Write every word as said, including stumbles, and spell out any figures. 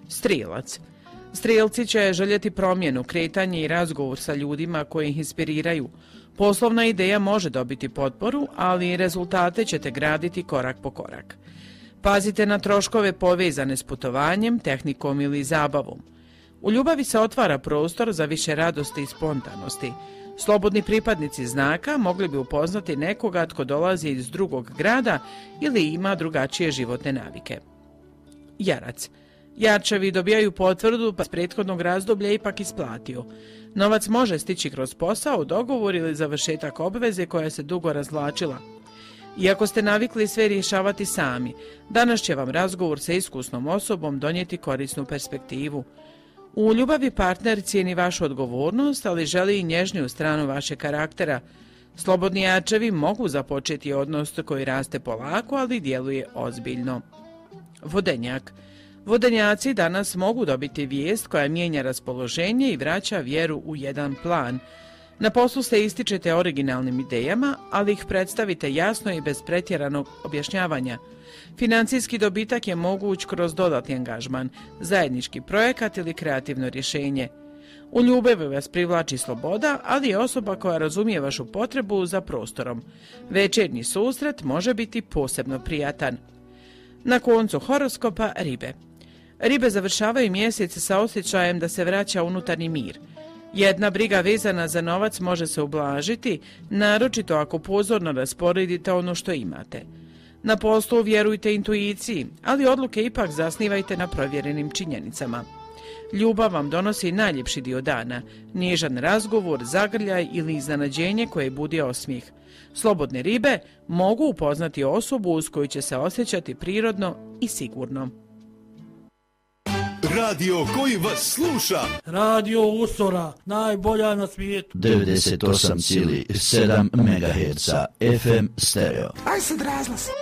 Strijelac. Strijelci će željeti promjenu, kretanje i razgovor sa ljudima koji ih inspiriraju. Poslovna ideja može dobiti potporu, ali rezultate ćete graditi korak po korak. Pazite na troškove povezane s putovanjem, tehnikom ili zabavom. U ljubavi se otvara prostor za više radosti i spontanosti. Slobodni pripadnici znaka mogli bi upoznati nekoga tko dolazi iz drugog grada ili ima drugačije životne navike. Jarac. Jarčevi dobijaju potvrdu pa s prethodnog razdoblja ipak isplatio. Novac može stići kroz posao, dogovor ili završetak obveze koja se dugo razvlačila. Iako ste navikli sve rješavati sami, danas će vam razgovor sa iskusnom osobom donijeti korisnu perspektivu. U ljubavi partner cijeni vašu odgovornost, ali želi i nježniju stranu vašeg karaktera. Slobodni jarčevi mogu započeti odnos koji raste polako, ali djeluje ozbiljno. Vodenjak. Vodenjaci danas mogu dobiti vijest koja mijenja raspoloženje i vraća vjeru u jedan plan. Na poslu se ističete originalnim idejama, ali ih predstavite jasno i bez pretjeranog objašnjavanja. Financijski dobitak je moguć kroz dodatni angažman, zajednički projekat ili kreativno rješenje. U ljubavi vas privlači sloboda, ali i osoba koja razumije vašu potrebu za prostorom. Večernji susret može biti posebno prijatan. Na koncu horoskopa Ribe. Ribe završavaju mjesec sa osjećajem da se vraća unutarnji mir. Jedna briga vezana za novac može se ublažiti, naročito ako pozorno rasporedite ono što imate. Na poslu vjerujte intuiciji, ali odluke ipak zasnivajte na provjerenim činjenicama. Ljubav vam donosi najljepši dio dana, nježan razgovor, zagrljaj ili iznenađenje koje budi osmijeh. Slobodne ribe mogu upoznati osobu uz koju će se osjećati prirodno i sigurno. Radio koji vas sluša. Radio Usora, najbolja na svijetu. devedeset osam zarez sedam megaherca F M stereo. Aj sad razglas.